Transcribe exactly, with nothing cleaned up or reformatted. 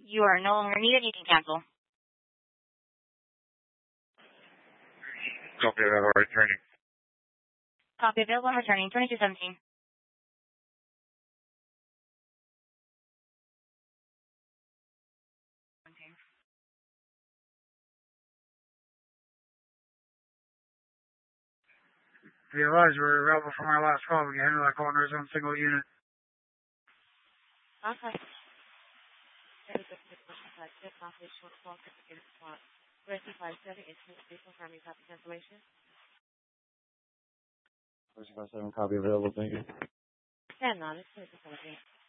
You are no longer needed. You can cancel. Copy of that, returning. Copy available and returning. twenty-two seventeen. Be advised, we're available from our last call. We can handle that call in our own single unit. Okay. thirty-five seven is confirming copy cancellation. thirty-five seven, copy available, thank you. Yeah, no, it's twenty-two seventeen.